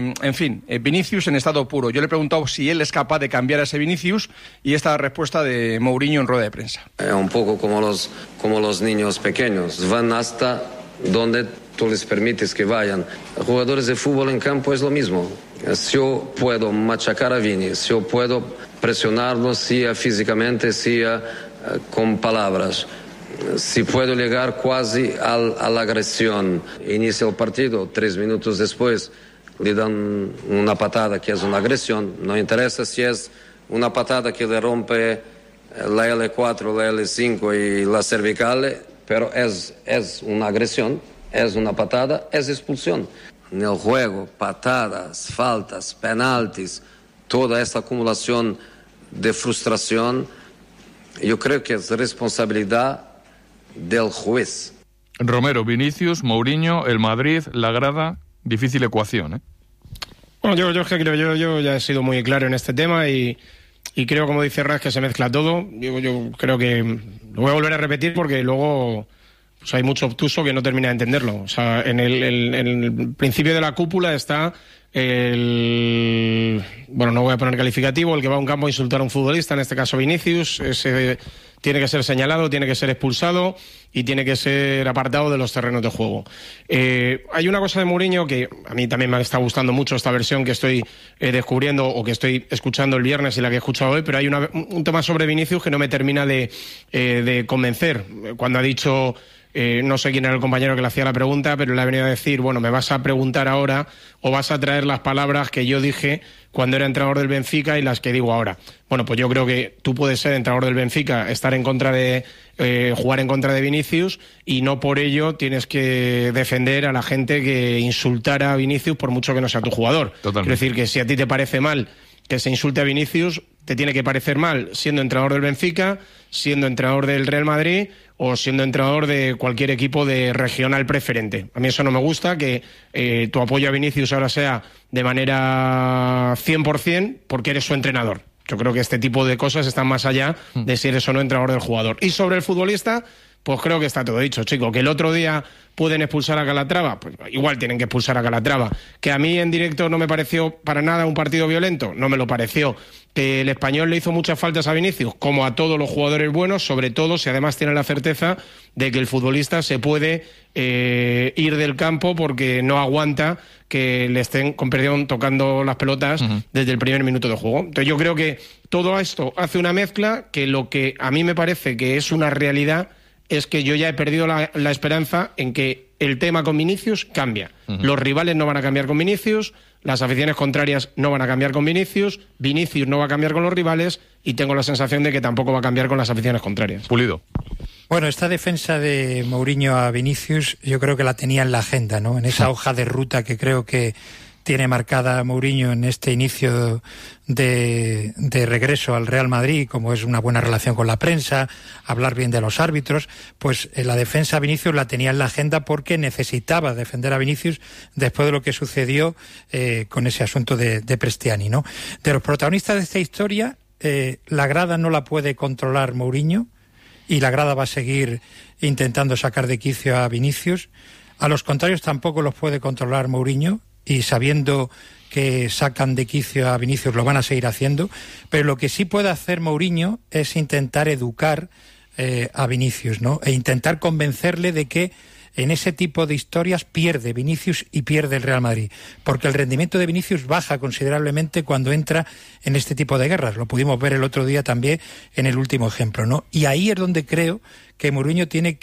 en fin, Vinicius en estado puro. Yo le he preguntado si él es capaz de cambiar a ese Vinicius y esta respuesta de Mourinho en rueda de prensa. Un poco como los niños pequeños, van hasta donde tú les permites que vayan. Jugadores de fútbol en campo es lo mismo. Si yo puedo machacar a Vini, si yo puedo presionarlo, sea físicamente, sea con palabras, si puedo llegar casi a la agresión, inicia el partido, 3 minutos después le dan una patada que es una agresión, no interesa si es una patada que le rompe la L4, la L5 y la cervical, pero es una agresión, es una patada, es expulsión. En el juego, patadas, faltas, penaltis, toda esta acumulación de frustración, yo creo que es responsabilidad del juez. Romero, Vinicius, Mourinho, el Madrid, la grada, difícil ecuación, ¿eh? Bueno, yo es que creo, yo ya he sido muy claro en este tema y creo, como dice Raz, que se mezcla todo. Yo creo que lo voy a volver a repetir porque luego pues hay mucho obtuso que no termina de entenderlo. O sea, en el principio de la cúpula está bueno, no voy a poner calificativo, el que va a un campo a insultar a un futbolista, en este caso Vinicius, ese tiene que ser señalado, tiene que ser expulsado y tiene que ser apartado de los terrenos de juego. Hay una cosa de Mourinho que a mí también me está gustando mucho, esta versión que estoy descubriendo o que estoy escuchando el viernes y la que he escuchado hoy, pero hay un tema sobre Vinicius que no me termina de convencer. Cuando ha dicho... no sé quién era el compañero que le hacía la pregunta, pero le ha venido a decir, bueno, me vas a preguntar ahora o vas a traer las palabras que yo dije cuando era entrenador del Benfica y las que digo ahora. Bueno, pues yo creo que tú puedes ser entrenador del Benfica, estar en contra de jugar en contra de Vinicius y no por ello tienes que defender a la gente que insultara a Vinicius por mucho que no sea tu jugador. Totalmente. Quiero decir que si a ti te parece mal que se insulte a Vinicius, te tiene que parecer mal siendo entrenador del Benfica, siendo entrenador del Real Madrid o siendo entrenador de cualquier equipo de regional preferente. A mí eso no me gusta, que tu apoyo a Vinicius ahora sea de manera 100% porque eres su entrenador. Yo creo que este tipo de cosas están más allá de si eres o no entrenador del jugador. Y sobre el futbolista, pues creo que está todo dicho, chico. Que el otro día pueden expulsar a Calatrava, pues igual tienen que expulsar a Calatrava. Que a mí en directo no me pareció para nada un partido violento, no me lo pareció. Que el Español le hizo muchas faltas a Vinicius, como a todos los jugadores buenos, sobre todo si además tiene la certeza de que el futbolista se puede ir del campo porque no aguanta que le estén, con perdón, tocando las pelotas desde el primer minuto de juego. Entonces yo creo que todo esto hace una mezcla que lo que a mí me parece que es una realidad es que yo ya he perdido la esperanza en que el tema con Vinicius cambia. Los rivales no van a cambiar con Vinicius, las aficiones contrarias no van a cambiar con Vinicius no va a cambiar con los rivales y tengo la sensación de que tampoco va a cambiar con las aficiones contrarias. Pulido. Bueno, esta defensa de Mourinho a Vinicius yo creo que la tenía en la agenda, ¿no? En esa hoja de ruta que creo que tiene marcada Mourinho en este inicio de regreso al Real Madrid, como es una buena relación con la prensa, hablar bien de los árbitros, pues la defensa a Vinicius la tenía en la agenda porque necesitaba defender a Vinicius después de lo que sucedió con ese asunto de Prestiani, ¿no? De los protagonistas de esta historia, la grada no la puede controlar Mourinho y la grada va a seguir intentando sacar de quicio a Vinicius. A los contrarios tampoco los puede controlar Mourinho, y sabiendo que sacan de quicio a Vinicius lo van a seguir haciendo, pero lo que sí puede hacer Mourinho es intentar educar a Vinicius, ¿no? E intentar convencerle de que en ese tipo de historias pierde Vinicius y pierde el Real Madrid, porque el rendimiento de Vinicius baja considerablemente cuando entra en este tipo de guerras. Lo pudimos ver el otro día también en el último ejemplo, ¿no? Y ahí es donde creo que Mourinho tiene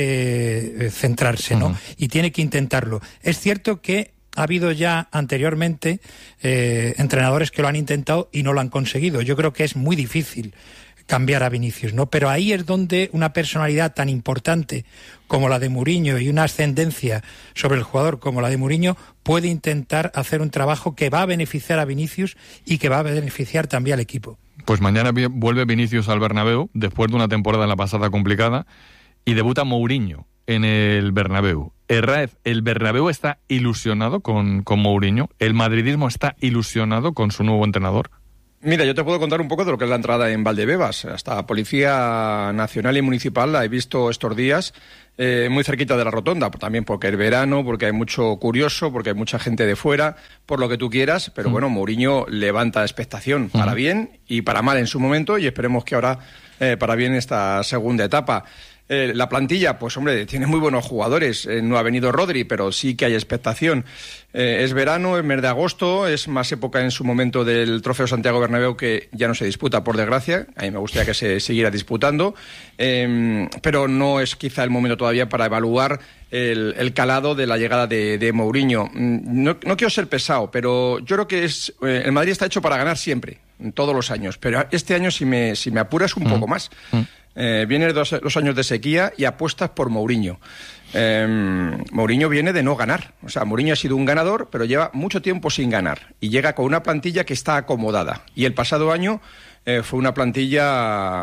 que centrarse, ¿no? Y tiene que intentarlo. Es cierto que ha habido ya anteriormente entrenadores que lo han intentado y no lo han conseguido. Yo creo que es muy difícil cambiar a Vinicius, ¿no? Pero ahí es donde una personalidad tan importante como la de Mourinho y una ascendencia sobre el jugador como la de Mourinho puede intentar hacer un trabajo que va a beneficiar a Vinicius y que va a beneficiar también al equipo. Pues mañana vuelve Vinicius al Bernabéu después de una temporada en la pasada complicada y debuta Mourinho en el Bernabéu. Herráez, ¿el Bernabéu está ilusionado con Mourinho? ¿El madridismo está ilusionado con su nuevo entrenador? Mira, yo te puedo contar un poco de lo que es la entrada en Valdebebas. Hasta Policía Nacional y Municipal la he visto estos días muy cerquita de la rotonda, también porque es verano, porque hay mucho curioso, porque hay mucha gente de fuera, por lo que tú quieras, pero bueno, Mourinho levanta expectación para bien y para mal en su momento, y esperemos que ahora para bien esta segunda etapa. La plantilla, pues hombre, tiene muy buenos jugadores. No ha venido Rodri, pero sí que hay expectación. Es verano, es mes de agosto, es más época en su momento del Trofeo Santiago Bernabéu, que ya no se disputa, por desgracia. A mí me gustaría que se siguiera disputando, pero no es quizá el momento todavía para evaluar el calado de la llegada de Mourinho. No quiero ser pesado, pero yo creo que el Madrid está hecho para ganar siempre, todos los años. Pero este año, si me apuras, un poco más. Vienen los años de sequía y apuestas por Mourinho. Mourinho viene de no ganar. O sea, Mourinho ha sido un ganador, pero lleva mucho tiempo sin ganar. Y llega con una plantilla que está acomodada. Y el pasado año fue una plantilla...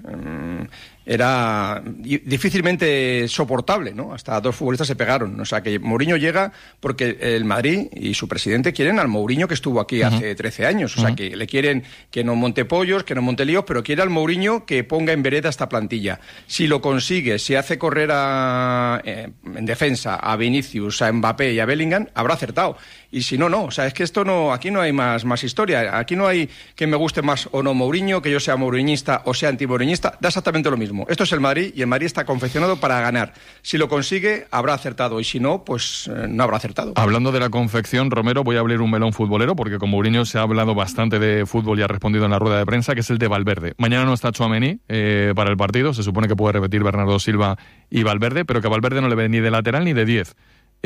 era difícilmente soportable, ¿no? Hasta 2 futbolistas se pegaron. O sea, que Mourinho llega porque el Madrid y su presidente quieren al Mourinho que estuvo aquí hace 13 años. O sea, que le quieren que no monte pollos, que no monte líos, pero quiere al Mourinho que ponga en vereda esta plantilla. Si lo consigue, si hace correr en defensa a Vinicius, a Mbappé y a Bellingham, habrá acertado. Y si no, no. O sea, es que aquí no hay más historia. Aquí no hay que me guste más o no Mourinho, que yo sea mouriñista o sea anti-mouriñista. Da exactamente lo mismo. Esto es el Madrid y el Madrid está confeccionado para ganar. Si lo consigue, habrá acertado, y si no, pues no habrá acertado. Hablando de la confección, Romero, voy a abrir un melón futbolero, porque con Mourinho se ha hablado bastante de fútbol y ha respondido en la rueda de prensa, que es el de Valverde. Mañana no está Tchouaméni para el partido, se supone que puede repetir Bernardo Silva y Valverde, pero que a Valverde no le ve ni de lateral ni de 10.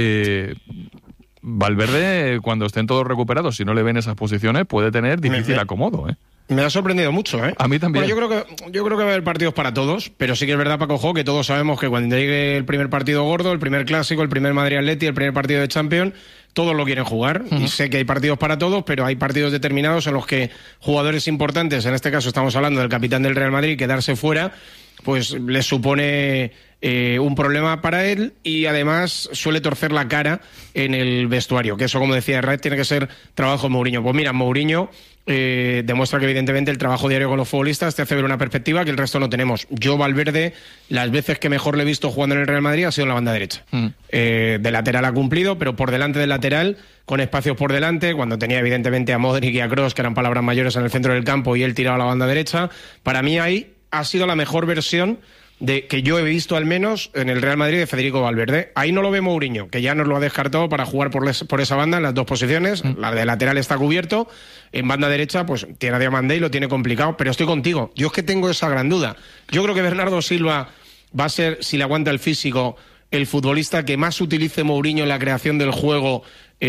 Valverde, cuando estén todos recuperados, si no le ven esas posiciones, puede tener difícil acomodo, ¿eh? Me ha sorprendido mucho, ¿eh? A mí también. Bueno, yo creo que va a haber partidos para todos, pero sí que es verdad, Paco Jo, que todos sabemos que cuando llegue el primer partido gordo, el primer clásico, el primer Madrid-Atleti, el primer partido de Champions, todos lo quieren jugar. Y sé que hay partidos para todos, pero hay partidos determinados en los que jugadores importantes, en este caso estamos hablando del capitán del Real Madrid, quedarse fuera, pues les supone un problema para él, y además suele torcer la cara en el vestuario, que eso, como decía Red, tiene que ser trabajo de Mourinho. Pues mira, Mourinho demuestra que evidentemente el trabajo diario con los futbolistas te hace ver una perspectiva que el resto no tenemos. Yo, Valverde, las veces que mejor le he visto jugando en el Real Madrid ha sido en la banda derecha. De lateral ha cumplido, pero por delante del lateral, con espacios por delante, cuando tenía evidentemente a Modric y a Kroos, que eran palabras mayores, en el centro del campo, y él tiraba a la banda derecha. Para mí ahí ha sido la mejor versión que yo he visto, al menos en el Real Madrid, de Federico Valverde. Ahí no lo ve Mourinho, que ya nos lo ha descartado para jugar por esa banda en las dos posiciones. La de lateral está cubierto, en banda derecha pues tiene a Diomandé y lo tiene complicado, pero estoy contigo, yo es que tengo esa gran duda. Yo creo que Bernardo Silva va a ser, si le aguanta el físico, el futbolista que más utilice Mourinho en la creación del juego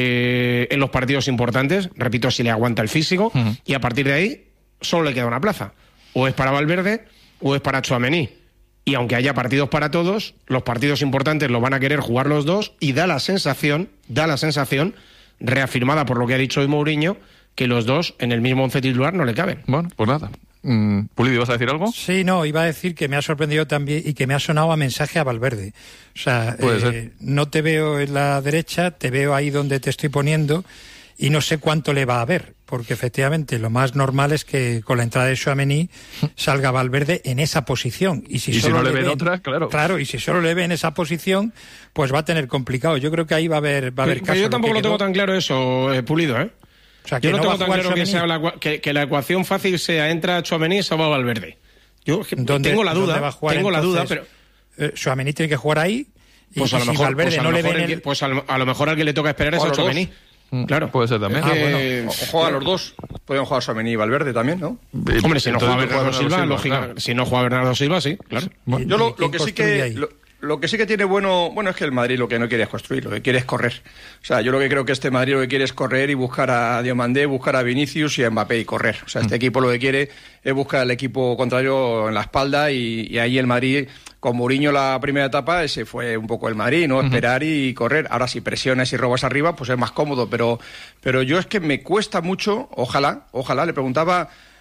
en los partidos importantes, repito, si le aguanta el físico, y a partir de ahí solo le queda una plaza, o es para Valverde o es para Tchouaméni. Y aunque haya partidos para todos, los partidos importantes los van a querer jugar los dos, y da la sensación, reafirmada por lo que ha dicho hoy Mourinho, que los dos en el mismo once titular no le caben. Bueno, pues nada. Pulido, ¿vas a decir algo? Sí, no, iba a decir que me ha sorprendido también y que me ha sonado a mensaje a Valverde. O sea, no te veo en la derecha, te veo ahí donde te estoy poniendo, y no sé cuánto le va a ver, porque efectivamente lo más normal es que con la entrada de Tchouaméni salga Valverde en esa posición. Y si no le ven otra, claro. Claro, y si solo le ve en esa posición, pues va a tener complicado. Yo creo que ahí va a haber casos. Yo tampoco lo tengo tan claro eso, Pulido, ¿eh? O sea, yo no tengo tan claro que la ecuación fácil sea entra Tchouaméni y se va Valverde. Yo tengo la duda, pero Tchouaméni tiene que jugar ahí, y pues a lo mejor Valverde no le ven a lo mejor al que le toca esperar es a Tchouaméni. Claro, puede ser también. Bueno, o juegan los dos. Pueden jugar Tchouaméni y Valverde también, ¿no? Hombre, si no juega Bernardo Silva, lógica. Claro. Si no juega Bernardo Silva, sí, claro. Bueno, yo lo que sí que tiene bueno es que el Madrid lo que no quiere es construir, lo que quiere es correr. O sea, yo lo que creo que este Madrid lo que quiere es correr y buscar a Diomandé, buscar a Vinicius y a Mbappé y correr. O sea, este equipo lo que quiere es buscar al equipo contrario en la espalda, y ahí el Madrid, con Mourinho la primera etapa, ese fue un poco el Madrid, ¿no? Esperar y correr. Ahora si presionas y robas arriba, pues es más cómodo, pero yo es que me cuesta mucho, ojalá, le preguntaba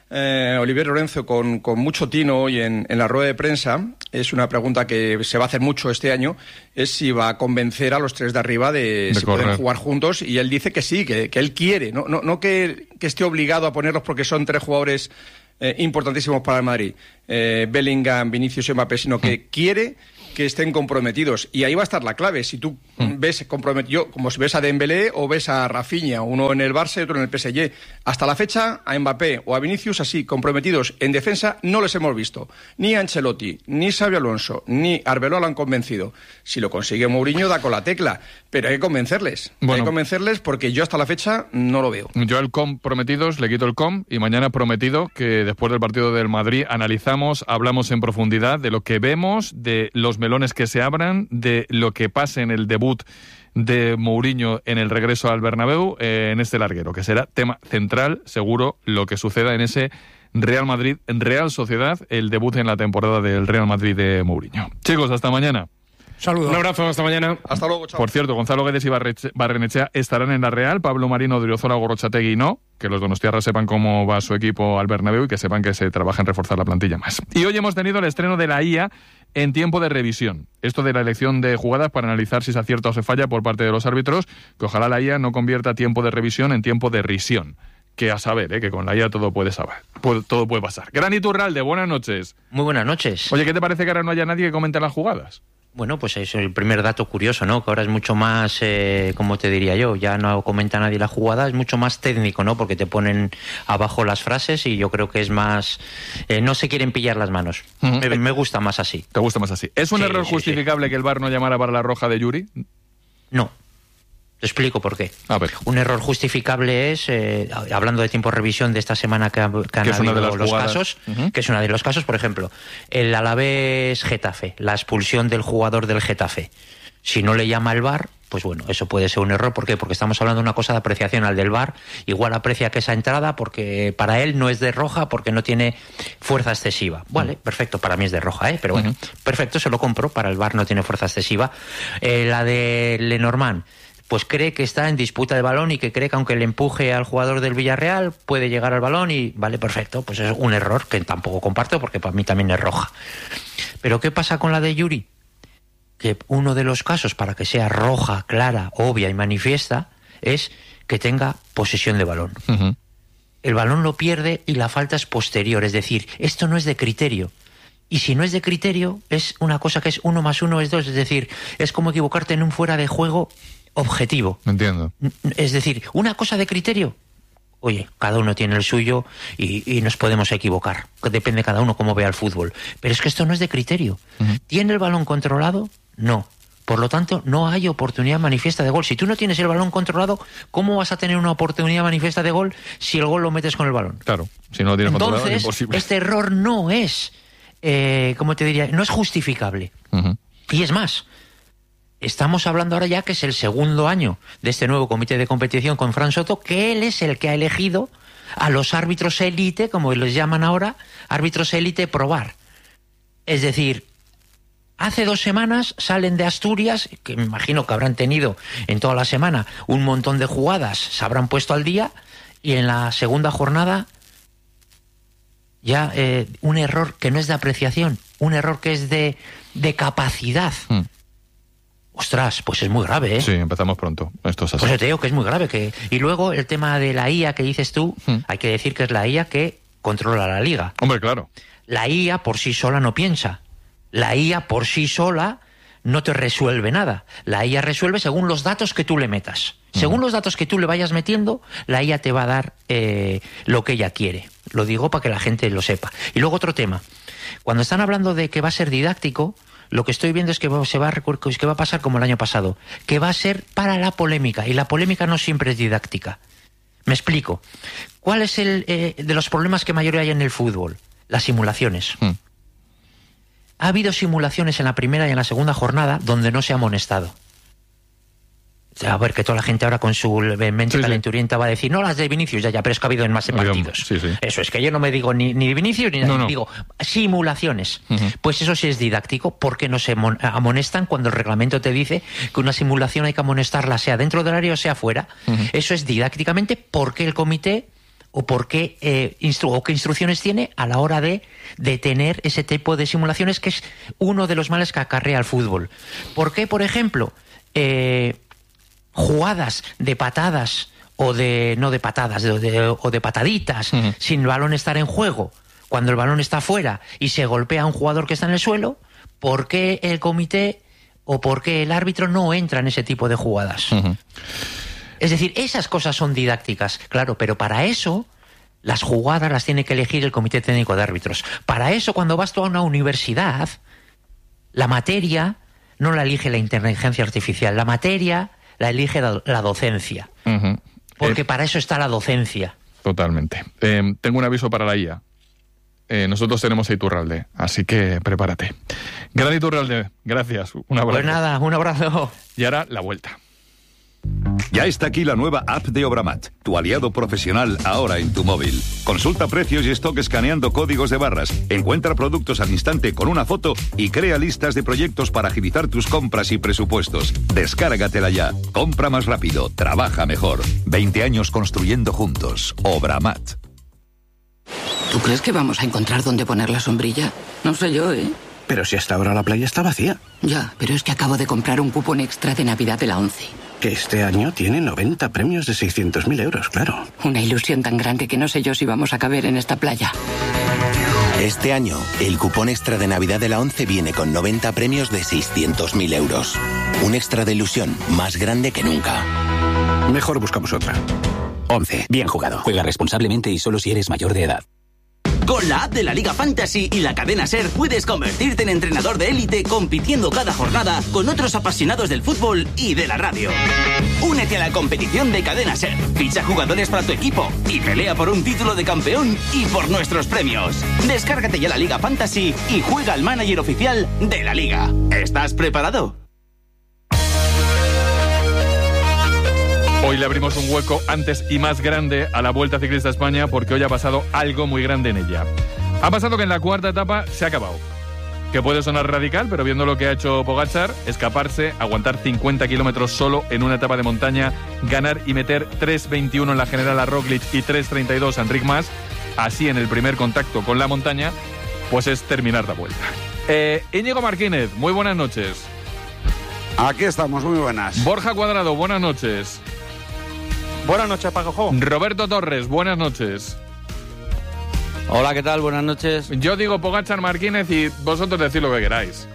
Olivier Lorenzo con mucho tino hoy en la rueda de prensa, es una pregunta que se va a hacer mucho este año, es si va a convencer a los 3 de arriba de si pueden jugar juntos, y él dice que sí, que él quiere, no que esté obligado a ponerlos porque son 3 jugadores importantísimos para el Madrid, Bellingham, Vinicius y Mbappé, sino que quiere que estén comprometidos, y ahí va a estar la clave. Si tú ves comprometido, como si ves a Dembélé o ves a Rafinha, uno en el Barça y otro en el PSG, hasta la fecha a Mbappé o a Vinicius así comprometidos en defensa no les hemos visto. Ni Ancelotti, ni Xabi Alonso, ni Arbeloa lo han convencido. Si lo consigue Mourinho, da con la tecla, pero hay que convencerles. Bueno, hay que convencerles porque yo hasta la fecha no lo veo. Yo al com prometidos le quito el com, y mañana prometido que después del partido del Madrid analizamos, hablamos en profundidad de lo que vemos, de los melones que se abran, de lo que pase en el debut de Mourinho en el regreso al Bernabéu, en este larguero, que será tema central, seguro, lo que suceda en ese Real Madrid, Real Sociedad, el debut en la temporada del Real Madrid de Mourinho. Chicos, hasta mañana. Saludos. Un abrazo, hasta mañana. Hasta luego, chao. Por cierto, Gonzalo Guedes y Barrenechea estarán en la Real, Pablo Marino, Odriozola, Gorrotxategi no, que los donostiarras sepan cómo va su equipo al Bernabéu y que sepan que se trabaja en reforzar la plantilla más. Y hoy hemos tenido el estreno de la IA en tiempo de revisión. Esto de la elección de jugadas para analizar si se acierta o se falla por parte de los árbitros, que ojalá la IA no convierta tiempo de revisión en tiempo de risión. Que a saber, que con la IA todo puede saber, todo puede pasar. Gran Iturralde, buenas noches. Muy buenas noches. Oye, ¿qué te parece que ahora no haya nadie que comente las jugadas? Bueno, pues es el primer dato curioso, ¿no? Que ahora es mucho más, ¿cómo te diría yo? Ya no comenta nadie la jugada, es mucho más técnico, ¿no? Porque te ponen abajo las frases y yo creo que es más... no se quieren pillar las manos. Me gusta más así. ¿Te gusta más así? ¿Es un error justificable que el VAR no llamara para la roja de Yuri? No. Te explico por qué. A ver. Un error justificable es, hablando de tiempo de revisión de esta semana que han habido los casos, que es uno de los casos, por ejemplo, el Alavés Getafe, la expulsión del jugador del Getafe. Si no le llama el VAR, pues bueno, eso puede ser un error. ¿Por qué? Porque estamos hablando de una cosa de apreciación. Al del VAR igual aprecia que esa entrada, porque para él no es de roja, porque no tiene fuerza excesiva. Vale, perfecto, para mí es de roja, pero bueno, perfecto, se lo compro, para el VAR no tiene fuerza excesiva. La de Lenormand, pues cree que está en disputa de balón y que cree que aunque le empuje al jugador del Villarreal puede llegar al balón y vale, perfecto, pues es un error que tampoco comparto porque para mí también es roja. Pero ¿qué pasa con la de Yuri? Que uno de los casos para que sea roja, clara, obvia y manifiesta es que tenga posesión de balón. El balón lo pierde y la falta es posterior, es decir, esto no es de criterio. Y si no es de criterio, es una cosa que es 1 más 1 es 2, es decir, es como equivocarte en un fuera de juego objetivo. Entiendo. Es decir, una cosa de criterio, oye, cada uno tiene el suyo y nos podemos equivocar. Depende cada uno cómo vea el fútbol. Pero es que esto no es de criterio. ¿Tiene el balón controlado? No. Por lo tanto, no hay oportunidad manifiesta de gol. Si tú no tienes el balón controlado, ¿cómo vas a tener una oportunidad manifiesta de gol si el gol lo metes con el balón? Claro, si no lo tienes controlado es imposible. Este error no es, ¿cómo te diría? No es justificable. Y es más, estamos hablando ahora ya que es el segundo año de este nuevo comité de competición con Fran Soto, que él es el que ha elegido a los árbitros élite, como les llaman ahora, árbitros élite probar. Es decir, hace 2 semanas salen de Asturias, que me imagino que habrán tenido en toda la semana un montón de jugadas, se habrán puesto al día, y en la segunda jornada ya un error que no es de apreciación, un error que es de capacidad. Ostras, pues es muy grave, ¿eh? Sí, empezamos pronto. Esto es así. Pues te digo que es muy grave. Y luego el tema de la IA que dices tú, hay que decir que es la IA que controla la liga. Hombre, claro. La IA por sí sola no piensa. La IA por sí sola no te resuelve nada. La IA resuelve según los datos que tú le metas. Según los datos que tú le vayas metiendo, la IA te va a dar lo que ella quiere. Lo digo para que la gente lo sepa. Y luego otro tema. Cuando están hablando de que va a ser didáctico, lo que estoy viendo es que va a pasar como el año pasado, que va a ser para la polémica, y la polémica no siempre es didáctica. Me explico. ¿Cuál es el de los problemas que mayor hay en el fútbol? Las simulaciones. Ha habido simulaciones en la primera y en la segunda jornada donde no se ha amonestado. A ver, que toda la gente ahora con su mente calenturienta va a decir, no, las de Vinicius, ya, pero es que ha habido en más partidos. Sí. Eso es que yo no me digo ni Vinicius ni nada, no. Digo simulaciones. Pues eso sí es didáctico, porque no se amonestan cuando el reglamento te dice que una simulación hay que amonestarla, sea dentro del área o sea fuera. Eso es didácticamente porque el comité o por qué o qué instrucciones tiene a la hora de detener ese tipo de simulaciones, que es uno de los males que acarrea el fútbol. ¿Por qué, por ejemplo, jugadas de patadas o de pataditas sin el balón estar en juego, cuando el balón está fuera y se golpea a un jugador que está en el suelo? ¿Por qué el comité o por qué el árbitro no entra en ese tipo de jugadas? Es decir, esas cosas son didácticas, claro, pero para eso las jugadas las tiene que elegir el Comité Técnico de Árbitros. Para eso, cuando vas tú a una universidad, la materia no la elige la inteligencia artificial, la materia la elige la docencia. Porque para eso está la docencia. Totalmente. Tengo un aviso para la IA. Nosotros tenemos a Iturralde, así que prepárate. Gran Iturralde, gracias. Un abrazo. Pues nada, un abrazo. Y ahora la vuelta. Ya está aquí la nueva app de Obramat, tu aliado profesional ahora en tu móvil. Consulta precios y stock escaneando códigos de barras, encuentra productos al instante con una foto y crea listas de proyectos para agilizar tus compras y presupuestos. Descárgatela ya. Compra más rápido, trabaja mejor. 20 años construyendo juntos. Obramat. ¿Tú crees que vamos a encontrar dónde poner la sombrilla? No sé yo, ¿eh? Pero si hasta ahora la playa está vacía. Ya, pero es que acabo de comprar un cupón extra de Navidad de la ONCE. Que este año tiene 90 premios de 600.000 euros, claro. Una ilusión tan grande que no sé yo si vamos a caber en esta playa. Este año, el cupón extra de Navidad de la ONCE viene con 90 premios de 600.000 euros. Un extra de ilusión más grande que nunca. Mejor buscamos otra. ONCE, bien jugado. Juega responsablemente y solo si eres mayor de edad. Con la app de la Liga Fantasy y la cadena SER puedes convertirte en entrenador de élite compitiendo cada jornada con otros apasionados del fútbol y de la radio. Únete a la competición de cadena SER, ficha jugadores para tu equipo y pelea por un título de campeón y por nuestros premios. Descárgate ya la Liga Fantasy y juega al manager oficial de la Liga. ¿Estás preparado? Hoy le abrimos un hueco antes y más grande a la Vuelta Ciclista a España, porque hoy ha pasado algo muy grande en ella. Ha pasado que en la cuarta etapa se ha acabado. Que puede sonar radical, pero viendo lo que ha hecho Pogačar, escaparse, aguantar 50 kilómetros solo en una etapa de montaña, ganar y meter 3.21 en la general a Roglic y 3.32 a Enric Mas, así en el primer contacto con la montaña, pues es terminar la Vuelta. Íñigo Martínez, muy buenas noches. Aquí estamos, muy buenas. Borja Cuadrado, buenas noches. Buenas noches, Paco. Roberto Torres, buenas noches. Hola, ¿qué tal? Buenas noches. Yo digo Pogačar, Martínez y vosotros decid lo que queráis.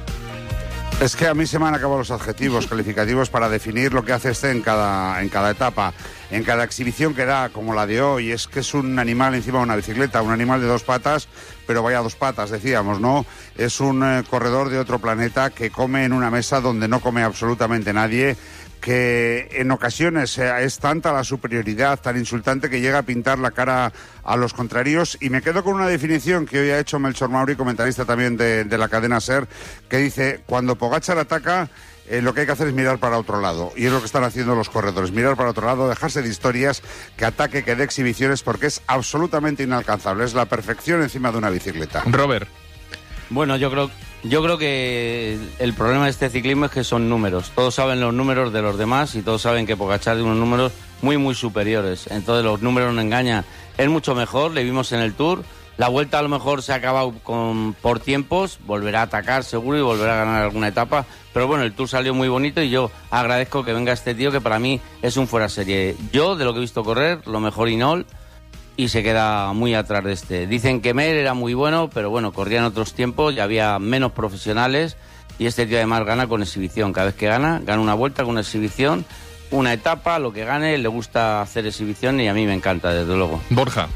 Es que a mí se me han acabado los adjetivos calificativos para definir lo que hace en cada etapa, en cada exhibición que da, como la de hoy. Es que es un animal encima de una bicicleta, un animal de dos patas, pero vaya dos patas, decíamos, ¿no? Es un corredor de otro planeta que come en una mesa donde no come absolutamente nadie, que en ocasiones es tanta la superioridad, tan insultante, que llega a pintar la cara a los contrarios. Y me quedo con una definición que hoy ha hecho Melchor Mauri, comentarista también de la cadena SER, que dice: cuando Pogačar ataca, lo que hay que hacer es mirar para otro lado. Y es lo que están haciendo los corredores, mirar para otro lado, dejarse de historias, que ataque, que dé exhibiciones, porque es absolutamente inalcanzable. Es la perfección encima de una bicicleta. Robert. Bueno, yo creo que el problema de este ciclismo es que son números. Todos saben los números de los demás y todos saben que Pogačar tiene unos números muy, muy superiores. Entonces los números no engañan. Es mucho mejor, le vimos en el Tour. La Vuelta a lo mejor se ha acabado por tiempos, volverá a atacar seguro y volverá a ganar alguna etapa. Pero bueno, el Tour salió muy bonito y yo agradezco que venga este tío, que para mí es un fuera serie. Yo, de lo que he visto correr, lo mejor Hinault, y se queda muy atrás de este. Dicen que Mer era muy bueno, pero bueno, corría en otros tiempos y había menos profesionales, y este tío además gana con exhibición. Cada vez que gana una vuelta con una exhibición, una etapa, lo que gane, le gusta hacer exhibición y a mí me encanta, desde luego. Borja.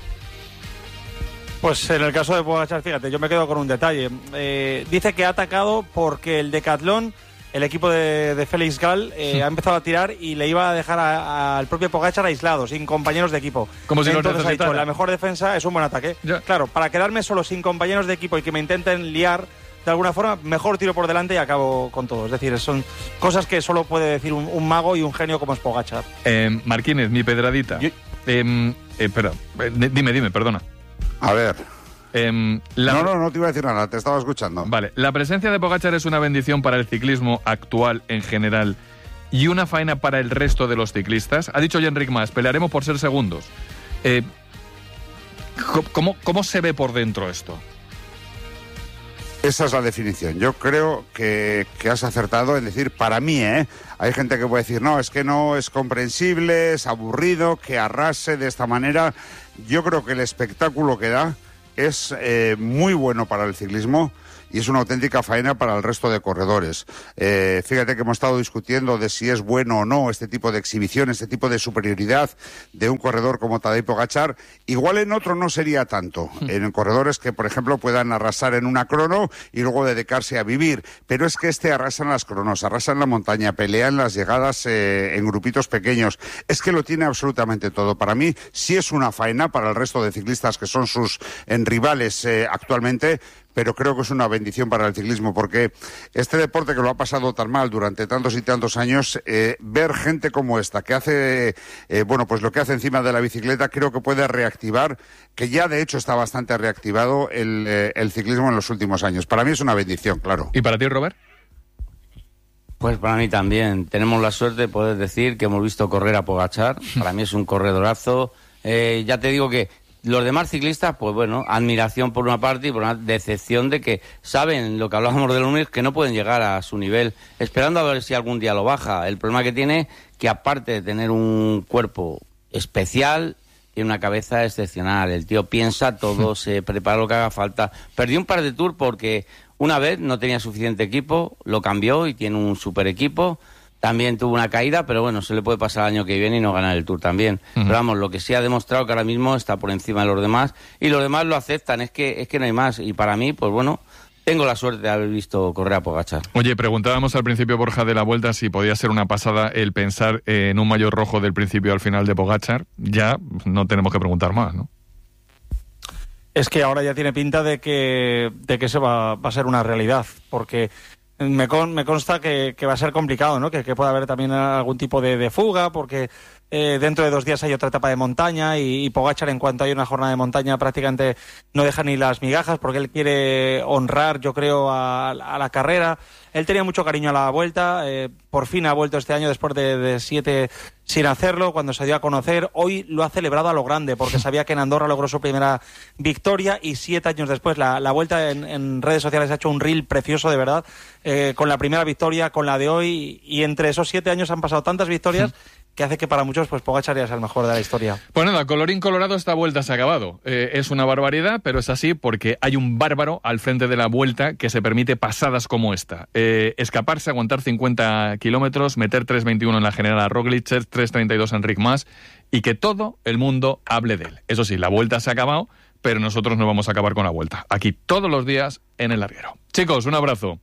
Pues en el caso de Pogačar, fíjate, yo me quedo con un detalle. Dice que ha atacado porque el Decathlon, el equipo de Félix Gall, ha empezado a tirar y le iba a dejar al propio Pogačar aislado, sin compañeros de equipo. Como si entonces ha dicho, la mejor defensa es un buen ataque. Ya. Claro, para quedarme solo sin compañeros de equipo y que me intenten liar de alguna forma, mejor tiro por delante y acabo con todo. Es decir, son cosas que solo puede decir un mago y un genio como es Pogačar. Martínez, mi pedradita. Dime, perdona. A ver. No te iba a decir nada, te estaba escuchando. Vale, la presencia de Pogačar es una bendición para el ciclismo actual en general y una faena para el resto de los ciclistas. Ha dicho ya Enric Mas, pelearemos por ser segundos. ¿Cómo se ve por dentro esto? Esa es la definición. Yo creo que has acertado en decir, para mí, hay gente que puede decir, no, es que no es comprensible, es aburrido, que arrase de esta manera. Yo creo que el espectáculo que da es muy bueno para el ciclismo y es una auténtica faena para el resto de corredores. Fíjate que hemos estado discutiendo de si es bueno o no este tipo de exhibición, este tipo de superioridad de un corredor como Tadej Pogačar. Igual en otro no sería tanto, en corredores que, por ejemplo, puedan arrasar en una crono y luego dedicarse a vivir. Pero es que arrasa en las cronos, arrasa en la montaña, pelea en las llegadas en grupitos pequeños. Es que lo tiene absolutamente todo. Para mí sí es una faena para el resto de ciclistas que son sus rivales actualmente, pero creo que es una bendición para el ciclismo, porque este deporte que lo ha pasado tan mal durante tantos y tantos años, ver gente como esta, que hace, pues lo que hace encima de la bicicleta, creo que puede reactivar, que ya de hecho está bastante reactivado el ciclismo en los últimos años. Para mí es una bendición, claro. ¿Y para ti, Robert? Pues para mí también. Tenemos la suerte de poder decir que hemos visto correr a Pogačar. Para mí es un corredorazo. Ya te digo que los demás ciclistas, pues bueno, admiración por una parte y por una decepción de que saben lo que hablábamos de los números, que no pueden llegar a su nivel, esperando a ver si algún día lo baja. El problema que tiene, que aparte de tener un cuerpo especial, tiene una cabeza excepcional. El tío piensa todo, se prepara lo que haga falta. Perdió un par de tours porque una vez no tenía suficiente equipo, lo cambió y tiene un super equipo. También tuvo una caída, pero bueno, se le puede pasar el año que viene y no ganar el Tour también. Pero vamos, lo que sí ha demostrado que ahora mismo está por encima de los demás y los demás lo aceptan, es que no hay más. Y para mí, pues bueno, tengo la suerte de haber visto correr a Pogačar. Oye, preguntábamos al principio, Borja, de la Vuelta si podía ser una pasada el pensar en un maillot rojo del principio al final de Pogačar. Ya no tenemos que preguntar más, ¿no? Es que ahora ya tiene pinta de que eso va a ser una realidad, porque me consta que va a ser complicado, ¿no? Que puede haber también algún tipo de fuga, porque dentro de 2 días hay otra etapa de montaña y Pogačar, en cuanto hay una jornada de montaña, prácticamente no deja ni las migajas, porque él quiere honrar, yo creo, a la carrera. Él tenía mucho cariño a la Vuelta, por fin ha vuelto este año después de 7 sin hacerlo, cuando se dio a conocer. Hoy lo ha celebrado a lo grande, porque sabía que en Andorra logró su primera victoria y 7 años después la Vuelta en redes sociales ha hecho un reel precioso, de verdad, con la primera victoria, con la de hoy, y entre esos 7 años han pasado tantas victorias que hace que para muchos pues Pogačar ya sea el mejor de la historia. Pues nada, colorín colorado, esta Vuelta se ha acabado. Es una barbaridad, pero es así porque hay un bárbaro al frente de la Vuelta que se permite pasadas como esta. Escaparse, aguantar 50 kilómetros, meter 3.21 en la general a Roglic, 3.32 a Enric Mas, y que todo el mundo hable de él. Eso sí, la Vuelta se ha acabado, pero nosotros no vamos a acabar con la Vuelta. Aquí todos los días en El Larguero. Chicos, un abrazo.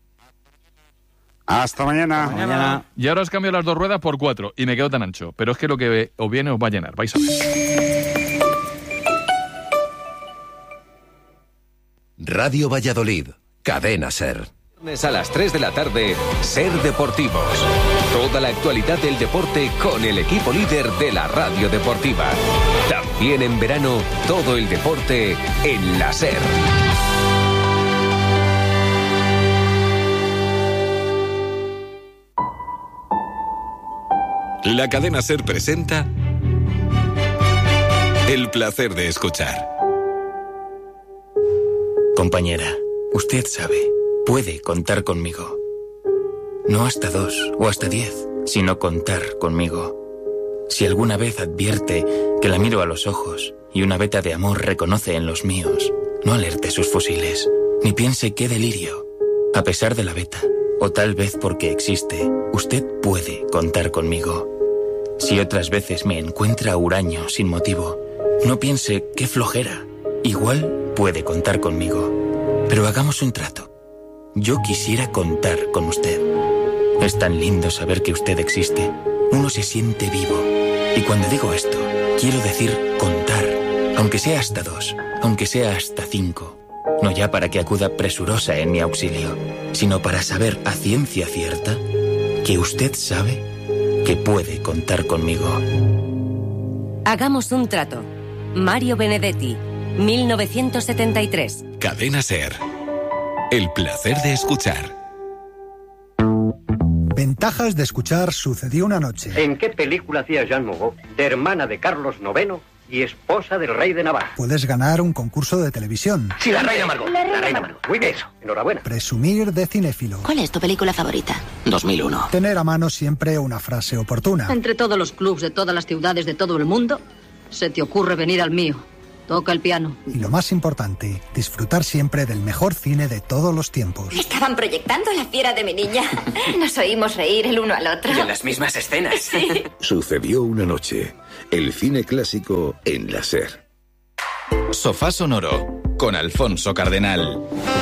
Hasta mañana. Y ahora os cambio las 2 ruedas por 4 y me quedo tan ancho. Pero es que lo que os viene os va a llenar, vais a ver. Radio Valladolid, Cadena SER. A las 3 de la tarde, SER Deportivos. Toda la actualidad del deporte con el equipo líder de la radio deportiva. También en verano, todo el deporte en la SER. La cadena SER presenta El placer de escuchar. Compañera, usted sabe, puede contar conmigo. No hasta 2 o hasta 10, sino contar conmigo. Si alguna vez advierte que la miro a los ojos y una veta de amor reconoce en los míos, no alerte sus fusiles, ni piense qué delirio. A pesar de la veta, o tal vez porque existe, usted puede contar conmigo. Si otras veces me encuentra huraño sin motivo, no piense qué flojera. Igual puede contar conmigo. Pero hagamos un trato. Yo quisiera contar con usted. Es tan lindo saber que usted existe. Uno se siente vivo. Y cuando digo esto, quiero decir contar. Aunque sea hasta 2, aunque sea hasta 5. No ya para que acuda presurosa en mi auxilio, sino para saber a ciencia cierta que usted sabe que puede contar conmigo. Hagamos un trato. Mario Benedetti, 1973. Cadena SER. El placer de escuchar. Ventajas de escuchar Sucedió una noche. ¿En qué película hacía Jeanne Moreau, de hermana de Carlos IX y esposa del rey de Navarra. Puedes ganar un concurso de televisión. Sí, la reina Margot. La reina Margot. Muy bien, eso. Enhorabuena. Presumir de cinéfilo. ¿Cuál es tu película favorita? 2001. Tener a mano siempre una frase oportuna. Entre todos los clubs de todas las ciudades de todo el mundo, se te ocurre venir al mío. Toca el piano. Y lo más importante, disfrutar siempre del mejor cine de todos los tiempos. Estaban proyectando La fiera de mi niña. Nos oímos reír el uno al otro. Y en las mismas escenas. Sí. Sucedió una noche. El cine clásico en la SER. Sofá Sonoro, con Alfonso Cardenal.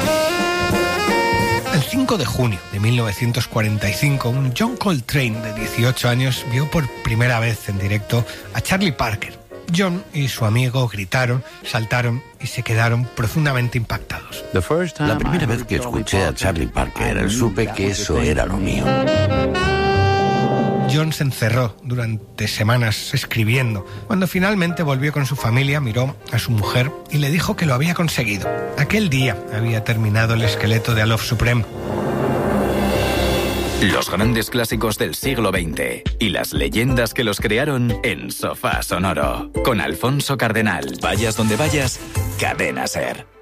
El 5 de junio de 1945, un John Coltrane de 18 años vio por primera vez en directo a Charlie Parker. John y su amigo gritaron, saltaron y se quedaron profundamente impactados. La primera vez que escuché a Charlie Parker, supe que eso era lo mío. John se encerró durante semanas escribiendo. Cuando finalmente volvió con su familia, miró a su mujer y le dijo que lo había conseguido. Aquel día había terminado el esqueleto de A Love Supreme. Los grandes clásicos del siglo XX y las leyendas que los crearon en Sofá Sonoro. Con Alfonso Cardenal. Vayas donde vayas, Cadena SER.